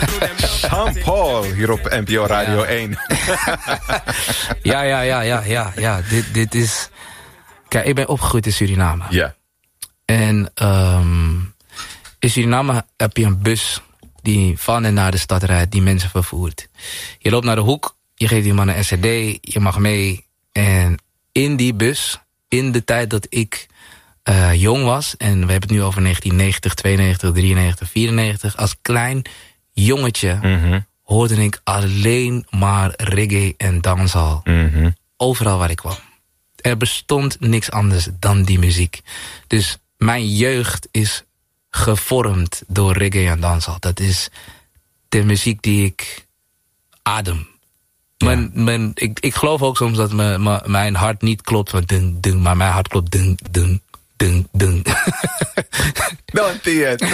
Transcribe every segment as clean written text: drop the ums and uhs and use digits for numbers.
Sean Paul hier op NPO Radio 1. Ja. Dit is... Kijk, ik ben opgegroeid in Suriname. Ja. En in Suriname heb je een bus die van en naar de stad rijdt, die mensen vervoert. Je loopt naar de hoek, je geeft die man een SRD, je mag mee. En in die bus, in de tijd dat ik jong was, en we hebben het nu over 1990, 92, 93, 94... als klein jongetje hoorde ik alleen maar reggae en dancehall. Overal waar ik kwam. Er bestond niks anders dan die muziek. Dus mijn jeugd is gevormd door reggae en dancehall. Dat is de muziek die ik adem. Ja. Ik geloof ook soms dat mijn hart niet klopt van dun, dun, maar mijn hart klopt dun, dun, dun, dun. Don't see it.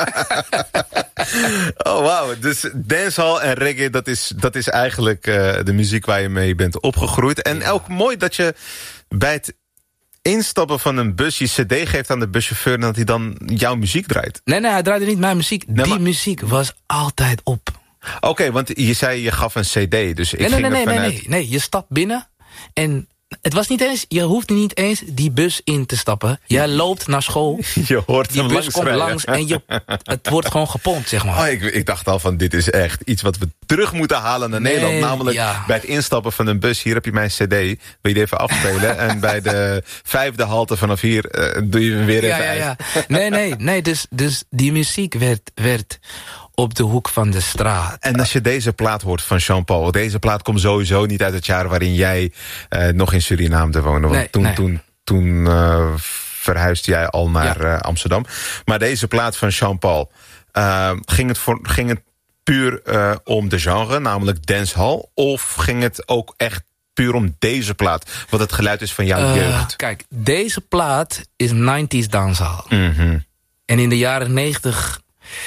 Oh, wauw. Dus dancehall en reggae, dat is eigenlijk de muziek waar je mee bent opgegroeid. En ook mooi dat je bij het instappen van een bus je cd geeft aan de buschauffeur en dat hij dan jouw muziek draait. Nee, hij draaide niet mijn muziek. Die muziek was altijd op. Oké, want je zei je gaf een cd, dus ik ging Nee, je stapt binnen en het was niet eens, je hoeft niet eens die bus in te stappen. Jij loopt naar school. Je hoort die hem bus komt langs en het wordt gewoon gepompt, zeg maar. Oh, ik dacht al van, dit is echt iets wat we terug moeten halen naar Nederland. Namelijk bij het instappen van een bus. Hier heb je mijn cd. Wil je die even afspelen? En bij de 5e halte vanaf hier doe je hem weer even uit. Nee. Dus die muziek werd op de hoek van de straat. En als je deze plaat hoort van Sean Paul, deze plaat komt sowieso niet uit het jaar waarin jij nog in Suriname te wonen. Want toen verhuisde jij al naar Amsterdam. Maar deze plaat van Sean Paul, ging het puur om de genre, namelijk dancehall? Of ging het ook echt puur om deze plaat, wat het geluid is van jouw jeugd? Kijk, deze plaat is 90s dancehall. En in de jaren 90...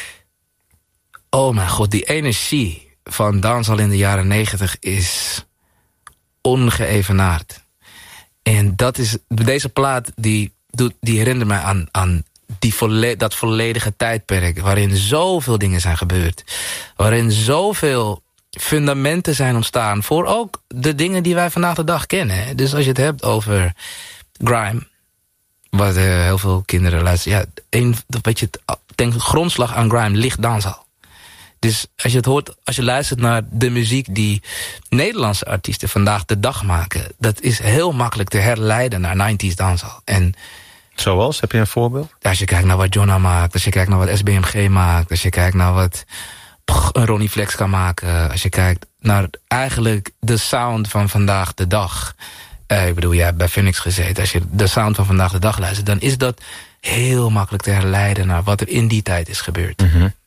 Oh mijn god, die energie van dancehall in de jaren 90 is ongeëvenaard. En deze plaat die herinnert mij aan dat volledige tijdperk waarin zoveel dingen zijn gebeurd. Waarin zoveel fundamenten zijn ontstaan voor ook de dingen die wij vandaag de dag kennen. Dus als je het hebt over grime, wat heel veel kinderen luisteren. Ja, ten grondslag aan grime ligt dancehall. Dus als je het hoort, als je luistert naar de muziek die Nederlandse artiesten vandaag de dag maken, dat is heel makkelijk te herleiden naar 90s dancehall. En zoals? Heb je een voorbeeld? Als je kijkt naar wat Jonna maakt, als je kijkt naar wat SBMG maakt, als je kijkt naar wat een Ronnie Flex kan maken, als je kijkt naar eigenlijk de sound van vandaag de dag. Ik bedoel, jij hebt bij Phoenix gezeten. Als je de sound van vandaag de dag luistert, dan is dat heel makkelijk te herleiden naar wat er in die tijd is gebeurd.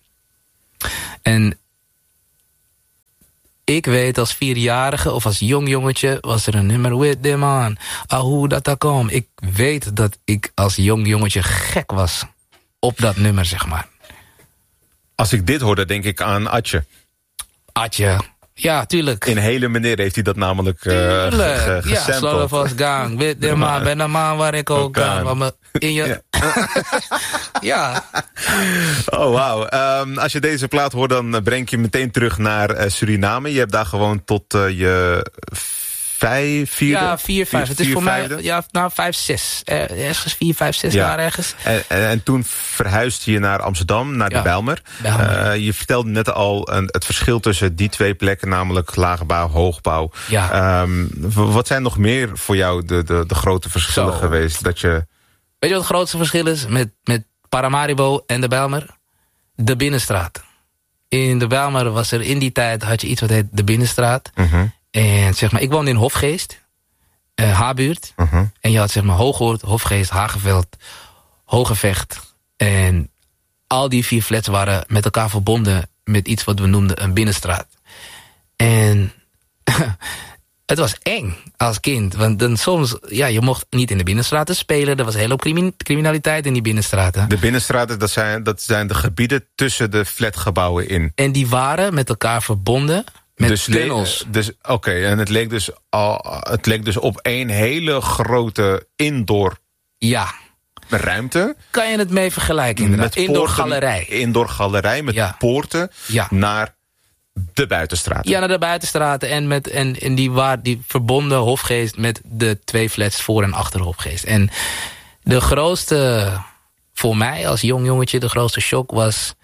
En ik weet als 4-jarige of als jong jongetje was er een nummer with them on. Hoe dat kwam. Ik weet dat ik als jong jongetje gek was op dat nummer, zeg maar. Als ik dit hoorde, denk ik aan Atje. Atje, ja, tuurlijk. In hele meneer heeft hij dat namelijk gesampled. Ja, slow fast gang. With them on, ben een man waar ik ook kan. In je... Ja. Oh, wauw. Als je deze plaat hoort, dan breng je meteen terug naar Suriname. Je hebt daar gewoond tot je 4e? Ja, 4, 5. Het is voor mij 5, 6. Ergens 4, 5, 6 jaar ergens. En toen verhuisde je naar Amsterdam, naar de Bijlmer. Je vertelde net al het verschil tussen die twee plekken, namelijk laagbouw, hoogbouw. Ja. Wat zijn nog meer voor jou de grote verschillen geweest? Dat je... Weet je wat het grootste verschil is met Paramaribo en de Bijlmer? De Binnenstraat. In de Bijlmer was er in die tijd, had je iets wat heet de Binnenstraat. En zeg maar, ik woonde in Hofgeest, H-buurt. En je had zeg maar Hoogoord, Hofgeest, Hageveld, Hogevecht. En al die 4 flats waren met elkaar verbonden met iets wat we noemden een binnenstraat. En het was eng als kind. Want dan soms, je mocht niet in de binnenstraten spelen. Er was heel veel criminaliteit in die binnenstraten. De binnenstraten, dat zijn de gebieden tussen de flatgebouwen in. En die waren met elkaar verbonden met tunnels. Oké, en het leek dus op één hele grote indoor. Ja. ruimte. Kan je het mee vergelijken inderdaad? Indoor-galerij. Indoor-galerij met poorten naar de buitenstraten. Ja, naar de buitenstraten en die verbonden Hofgeest met de 2 flats voor en achter Hofgeest. En de grootste, voor mij als jong jongetje, de grootste shock was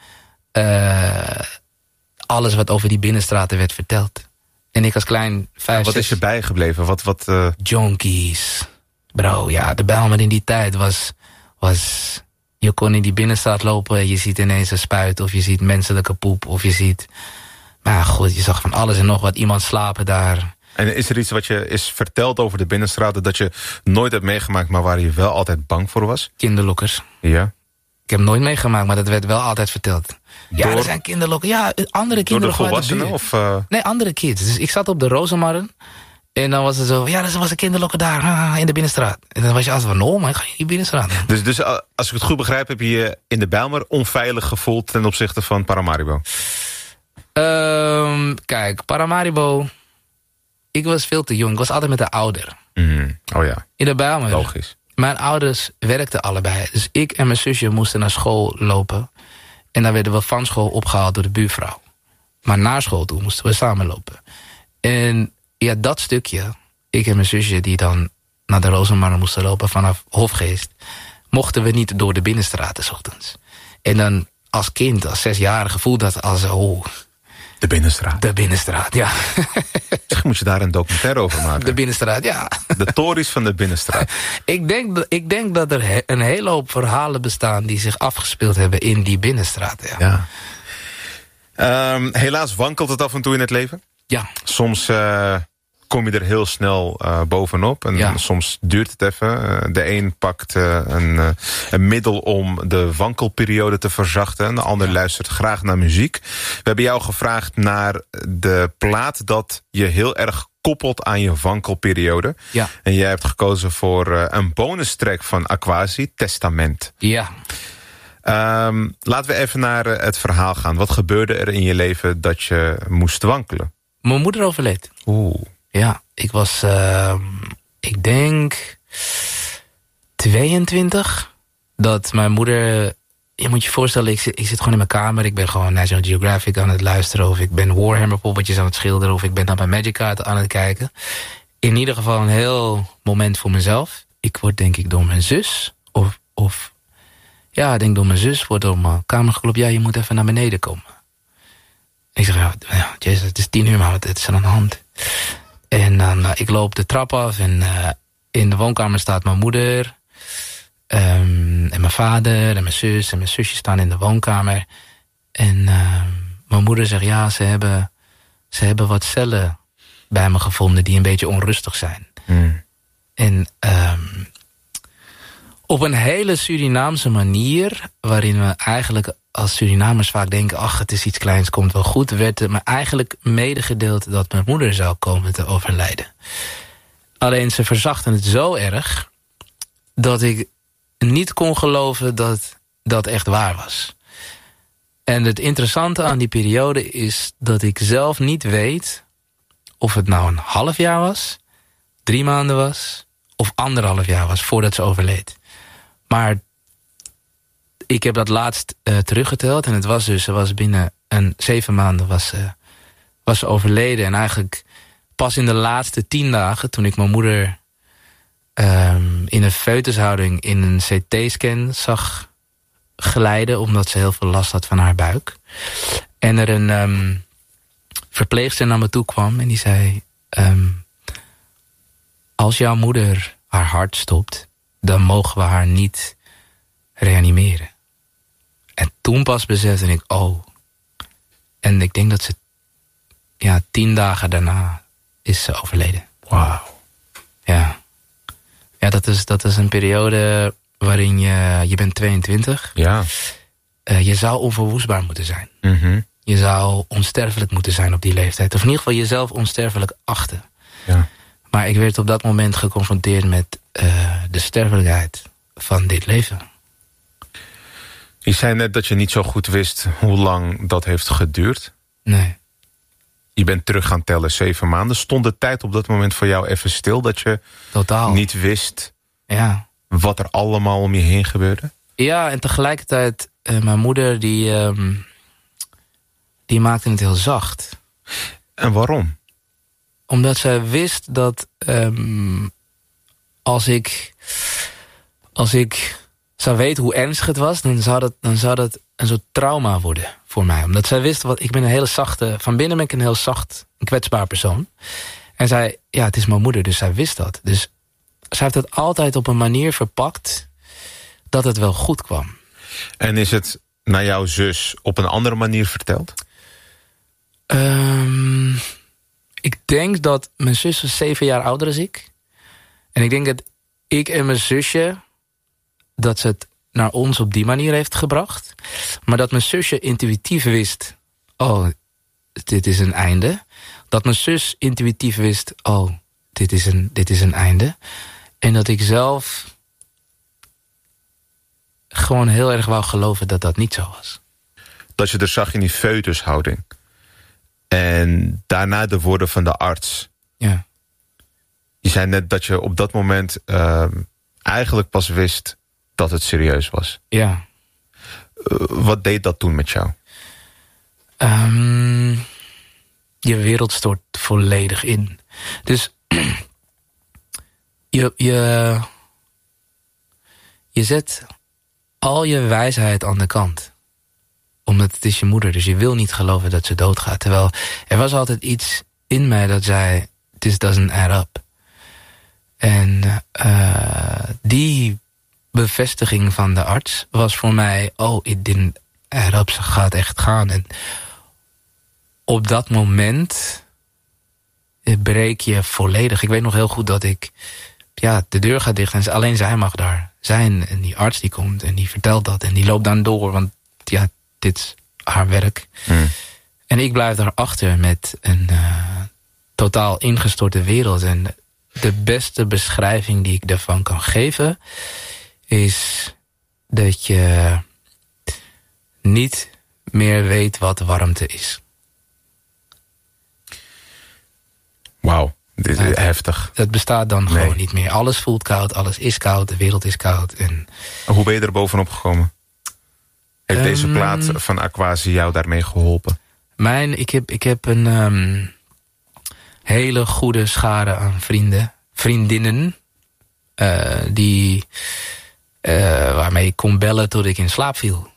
alles wat over die binnenstraten werd verteld. En ik als klein 5, Wat is je bijgebleven? Junkies. Bro, ja, de Bijlmer in die tijd was... Je kon in die binnenstraat lopen, je ziet ineens een spuit, of je ziet menselijke poep, of je ziet... Maar goed, je zag van alles en nog wat, iemand slapen daar. En is er iets wat je is verteld over de binnenstraten dat je nooit hebt meegemaakt, maar waar je wel altijd bang voor was? Kinderlokkers. Ja. Ik heb hem nooit meegemaakt, maar dat werd wel altijd verteld. Ja, er zijn kinderlokken. Ja, andere kinderen. Door de volwassenen? Of, Nee, andere kids. Dus ik zat op de Rozenmarren. En dan was het zo, ja, er was een kinderlokker daar in de binnenstraat. En dan was je altijd van, no, maar ik ga in die binnenstraat. Dus als ik het goed begrijp, heb je je in de Bijlmer onveilig gevoeld ten opzichte van Paramaribo? Kijk, Paramaribo, ik was veel te jong. Ik was altijd met de ouder. Oh ja. In de Bijlmer. Logisch. Mijn ouders werkten allebei. Dus ik en mijn zusje moesten naar school lopen. En dan werden we van school opgehaald door de buurvrouw. Maar na school toe moesten we samen lopen. En ja, dat stukje, ik en mijn zusje die dan naar de Rozenmarkt moesten lopen vanaf Hofgeest, mochten we niet door de binnenstraten 's ochtends. En dan als kind, als 6-jarige, voelde dat als de binnenstraat. De binnenstraat, ja. Misschien moet je daar een documentaire over maken. De binnenstraat, ja. De tories van de binnenstraat. Ik denk dat er een hele hoop verhalen bestaan die zich afgespeeld hebben in die binnenstraat. Ja. Helaas wankelt het af en toe in het leven. Ja. Soms kom je er heel snel bovenop. En soms duurt het even. De een pakt een middel om de wankelperiode te verzachten. En de ander luistert graag naar muziek. We hebben jou gevraagd naar de plaat dat je heel erg koppelt aan je wankelperiode. Ja. En jij hebt gekozen voor een bonustrack van Aquasi, Testament. Ja. Laten we even naar het verhaal gaan. Wat gebeurde er in je leven dat je moest wankelen? Mijn moeder overleed. Oeh. Ja, ik was, ik denk 22. Dat mijn moeder, je moet je voorstellen, ik zit gewoon in mijn kamer. Ik ben gewoon National Geographic aan het luisteren. Of ik ben Warhammer poppetjes aan het schilderen. Of ik ben naar mijn Magic Card aan het kijken. In ieder geval een heel moment voor mezelf. Ik word denk ik door mijn zus. Ik denk door mijn zus wordt door mijn kamer geklopt. Ja, je moet even naar beneden komen. Ik zeg, Jezus, het is 10 uur, maar het is aan de hand. En dan, ik loop de trap af en in de woonkamer staat mijn moeder. En mijn vader en mijn zus en mijn zusje staan in de woonkamer. En mijn moeder zegt, ja, ze hebben wat cellen bij me gevonden die een beetje onrustig zijn. En op een hele Surinaamse manier, waarin we eigenlijk als Surinamers vaak denken, ach, het is iets kleins, komt wel goed, werd het me eigenlijk medegedeeld dat mijn moeder zou komen te overlijden. Alleen ze verzachten het zo erg dat ik niet kon geloven dat dat echt waar was. En het interessante aan die periode is dat ik zelf niet weet of het nou een half jaar was, 3 maanden was of 1,5 jaar was voordat ze overleed. Maar ik heb dat laatst teruggeteld en het was dus, ze was binnen 7 maanden was ze overleden. En eigenlijk pas in de laatste 10 dagen, toen ik mijn moeder in een foetushouding in een CT-scan zag glijden, omdat ze heel veel last had van haar buik. En er een verpleegster naar me toe kwam en die zei, als jouw moeder haar hart stopt, dan mogen we haar niet reanimeren. En toen pas besefte ik, En ik denk dat ze 10 dagen daarna is ze overleden. Wauw. Ja. Ja, dat is een periode waarin je bent 22. Ja. Je zou onverwoestbaar moeten zijn. Mm-hmm. Je zou onsterfelijk moeten zijn op die leeftijd. Of in ieder geval jezelf onsterfelijk achten. Ja. Maar ik werd op dat moment geconfronteerd met de sterfelijkheid van dit leven. Je zei net dat je niet zo goed wist hoe lang dat heeft geduurd. Nee. Je bent terug gaan tellen 7 maanden. Stond de tijd op dat moment voor jou even stil? Dat je totaal niet wist wat er allemaal om je heen gebeurde? Ja, en tegelijkertijd, mijn moeder die maakte het heel zacht. En waarom? Omdat zij wist dat als ik zou weten hoe ernstig het was, dan zou dat een soort trauma worden voor mij. Omdat zij wist, ik ben een hele zachte, van binnen ben ik een heel zacht, een kwetsbaar persoon. En zij, ja, het is mijn moeder, dus zij wist dat. Dus zij heeft het altijd op een manier verpakt dat het wel goed kwam. En is het naar jouw zus op een andere manier verteld? Ik denk dat mijn zus is 7 jaar ouder dan ik. En ik denk dat ik en mijn zusje, dat ze het naar ons op die manier heeft gebracht. Maar dat mijn zusje intuïtief wist, oh, dit is een einde. Dat mijn zus intuïtief wist, oh, dit is een einde. En dat ik zelf gewoon heel erg wou geloven dat dat niet zo was. Dat je er zag in die foetushouding. En daarna de woorden van de arts. Ja. Je zei net dat je op dat moment eigenlijk pas wist dat het serieus was. Ja. Wat deed dat toen met jou? Je wereld stort volledig in. Dus je zet al je wijsheid aan de kant. Omdat het is je moeder, dus je wil niet geloven dat ze doodgaat. Terwijl er was altijd iets in mij dat zei, this doesn't add up. En die bevestiging van de arts was voor mij, oh, it didn't add up, ze gaat echt gaan. En op dat moment breek je volledig. Ik weet nog heel goed dat de deur gaat dicht en alleen zij mag daar zijn. En die arts die komt en die vertelt dat en die loopt dan door, want ja, dit is haar werk. En ik blijf daarachter met een totaal ingestorte wereld. En de beste beschrijving die ik daarvan kan geven is dat je niet meer weet wat warmte is. Wauw, dit is heftig. Het bestaat dan gewoon niet meer. Alles voelt koud, alles is koud, de wereld is koud. En hoe ben je er bovenop gekomen? Heeft deze plaat van Aquasi jou daarmee geholpen? Ik heb een hele goede schare aan vriendinnen, waarmee ik kon bellen tot ik in slaap viel.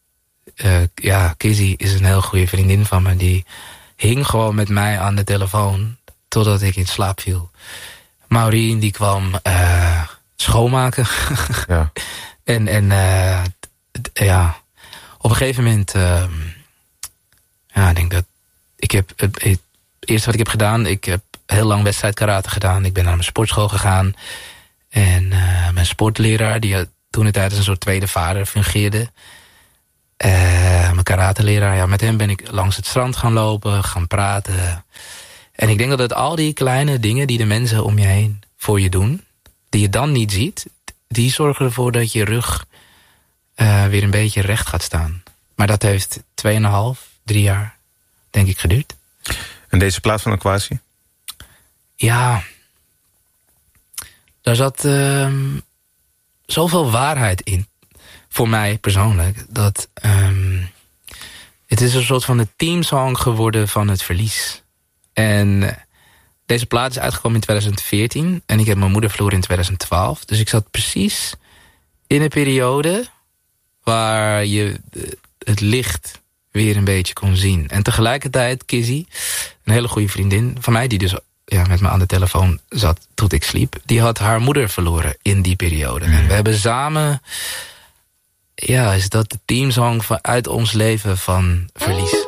Kizzy is een heel goede vriendin van me. Die hing gewoon met mij aan de telefoon totdat ik in slaap viel. Maureen die kwam schoonmaken. Ja. En op een gegeven moment, ik denk dat ik heb het eerste wat ik heb gedaan, ik heb heel lang wedstrijd karate gedaan. Ik ben naar mijn sportschool gegaan. En mijn sportleraar, die toen de tijd als een soort tweede vader fungeerde. Mijn karateleraar, met hem ben ik langs het strand gaan lopen, gaan praten. En ik denk dat het al die kleine dingen die de mensen om je heen voor je doen, die je dan niet ziet, die zorgen ervoor dat je rug weer een beetje recht gaat staan. Maar dat heeft 2,5, 3 jaar, denk ik, geduurd. En deze plaat van Aquasi? Ja, daar zat zoveel waarheid in. Voor mij persoonlijk. Dat het is een soort van de teamsong geworden van het verlies. En deze plaat is uitgekomen in 2014. En ik heb mijn moeder verloren in 2012. Dus ik zat precies in een periode waar je het licht weer een beetje kon zien. En tegelijkertijd Kizzy, een hele goede vriendin van mij, die dus met me aan de telefoon zat tot ik sliep, die had haar moeder verloren in die periode. En we hebben samen, is dat de teamsong uit ons leven van verlies.